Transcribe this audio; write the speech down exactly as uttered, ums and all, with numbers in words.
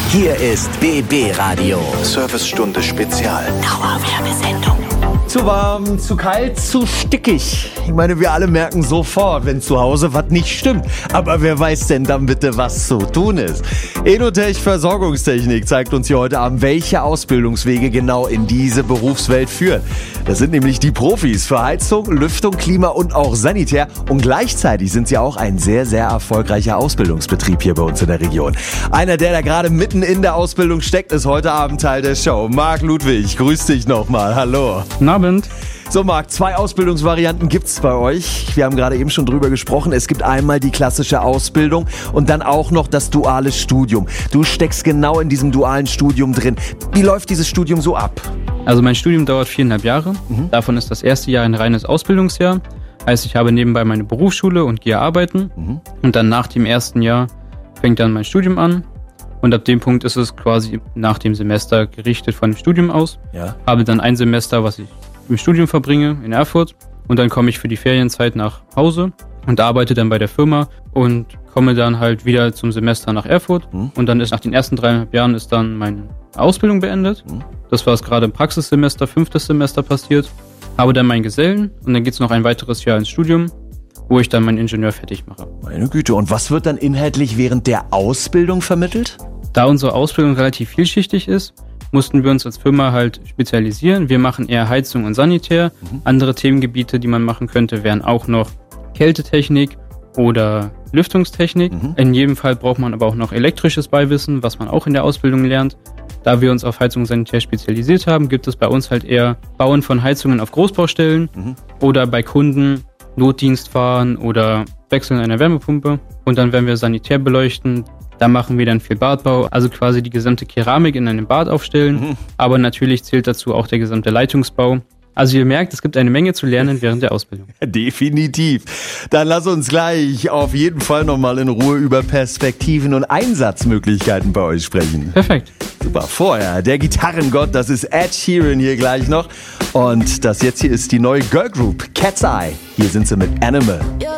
Hier ist B B Radio. Servicestunde Spezial. Dauerwerbesendung. Zu warm, zu kalt, zu stickig. Ich meine, wir alle merken sofort, wenn zu Hause was nicht stimmt. Aber wer weiß denn dann bitte, was zu tun ist? Enotech Versorgungstechnik zeigt uns hier heute Abend, welche Ausbildungswege genau in diese Berufswelt führen. Das sind nämlich die Profis für Heizung, Lüftung, Klima und auch Sanitär. Und gleichzeitig sind sie auch ein sehr, sehr erfolgreicher Ausbildungsbetrieb hier bei uns in der Region. Einer, der da gerade mitten in der Ausbildung steckt, ist heute Abend Teil der Show. Marc Ludwig, grüß dich nochmal. Hallo. Guten Abend. So Marc, zwei Ausbildungsvarianten gibt's bei euch. Wir haben gerade eben schon drüber gesprochen. Es gibt einmal die klassische Ausbildung und dann auch noch das duale Studium. Du steckst genau in diesem dualen Studium drin. Wie läuft dieses Studium so ab? Also mein Studium dauert viereinhalb Jahre. Mhm. Davon ist das erste Jahr ein reines Ausbildungsjahr. Heißt, ich habe nebenbei meine Berufsschule und gehe arbeiten. Mhm. Und dann nach dem ersten Jahr fängt dann mein Studium an. Und ab dem Punkt ist es quasi nach dem Semester gerichtet von dem Studium aus. Ja. Habe dann ein Semester, was ich im Studium verbringe in Erfurt. Und dann komme ich für die Ferienzeit nach Hause und arbeite dann bei der Firma und komme dann halt wieder zum Semester nach Erfurt. Mhm. Und dann ist nach den ersten dreieinhalb Jahren ist dann meine Ausbildung beendet. Mhm. Das war es gerade im Praxissemester, fünftes Semester passiert. Habe dann meinen Gesellen und dann geht es noch ein weiteres Jahr ins Studium, wo ich dann meinen Ingenieur fertig mache. Meine Güte, und was wird dann inhaltlich während der Ausbildung vermittelt? Da unsere Ausbildung relativ vielschichtig ist, mussten wir uns als Firma halt spezialisieren. Wir machen eher Heizung und Sanitär. Mhm. Andere Themengebiete, die man machen könnte, wären auch noch Kältetechnik oder Lüftungstechnik. Mhm. In jedem Fall braucht man aber auch noch elektrisches Beiwissen, was man auch in der Ausbildung lernt. Da wir uns auf Heizung und Sanitär spezialisiert haben, gibt es bei uns halt eher Bauen von Heizungen auf Großbaustellen Mhm. oder bei Kunden Notdienst fahren oder Wechseln einer Wärmepumpe. Und dann werden wir Sanitär beleuchten. Da machen wir dann viel Badbau, also quasi die gesamte Keramik in einem Bad aufstellen. Mhm. Aber natürlich zählt dazu auch der gesamte Leitungsbau. Also ihr merkt, es gibt eine Menge zu lernen während der Ausbildung. Definitiv. Dann lass uns gleich auf jeden Fall nochmal in Ruhe über Perspektiven und Einsatzmöglichkeiten bei euch sprechen. Perfekt. Super. Vorher der Gitarrengott, das ist Ed Sheeran hier gleich noch. Und das jetzt hier ist die neue Girl Group Cat's Eye. Hier sind sie mit Animal. You're